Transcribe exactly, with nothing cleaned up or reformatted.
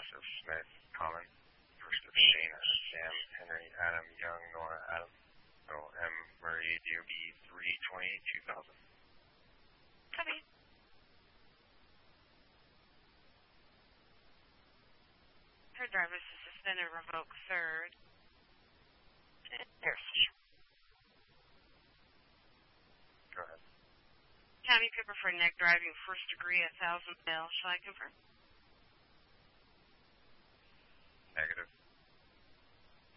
Joseph Smith, Colin. First of Shana, Sam, Henry, Adam, Young, Nora, Adam, Earl, M, Murray, D O B three twenty two thousand. Copy. Third driver is suspended, revoke third. Airspeed. Go ahead. County Cooper for neck driving, first degree, a thousand mil. Shall I confirm? Negative.